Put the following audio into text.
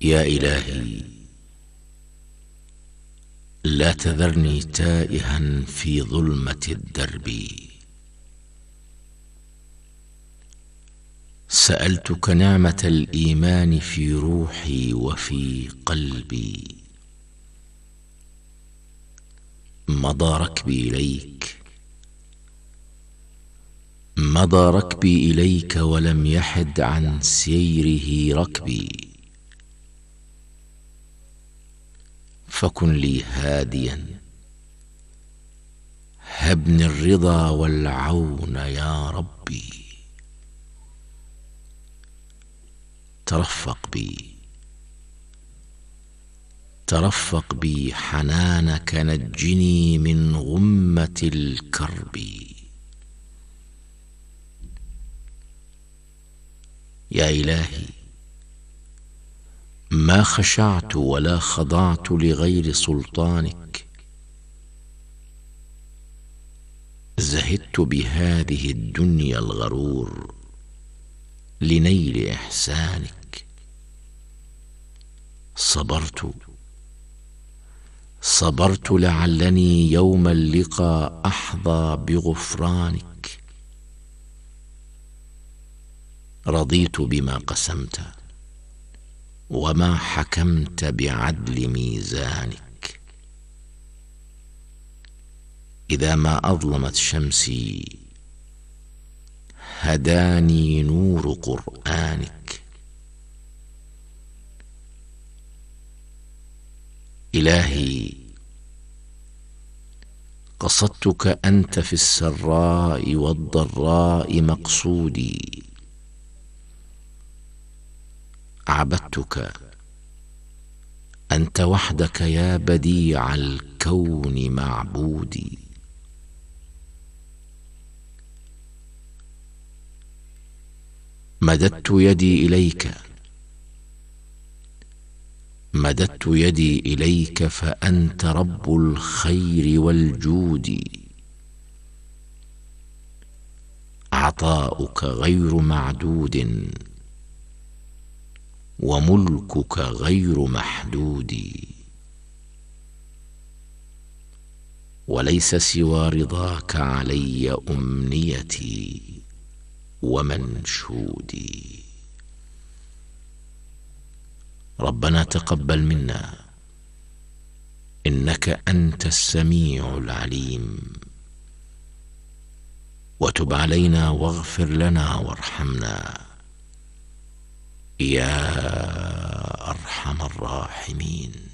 يا إلهي، لا تذرني تائها في ظلمة الدرب. سألتك نعمة الإيمان في روحي وفي قلبي. مضى ركبي إليك ولم يحد عن سيره ركبي. فكن لي هاديا، هبني الرضا والعون يا ربي. ترفق بي حنانك، نجني من غمة الكرب. يا إلهي، ما خشعت ولا خضعت لغير سلطانك. زهدت بهذه الدنيا الغرور لنيل إحسانك. صبرت لعلني يوم اللقاء أحظى بغفرانك. رضيت بما قسمت وما حكمت بعدل ميزانك. إذا ما أظلمت شمسي هداني نور قرآنك. إلهي، قصدتك أنت في السراء والضراء مقصودي. عبدتك أنت وحدك يا بديع الكون معبودي. مددت يدي إليك فأنت رب الخير والجود. عطاؤك غير معدود وملكك غير محدود. وليس سوى رضاك علي أمنيتي ومنشودي. ربنا تقبل منا، إنك أنت السميع العليم. وتب علينا واغفر لنا وارحمنا يا أرحم الراحمين.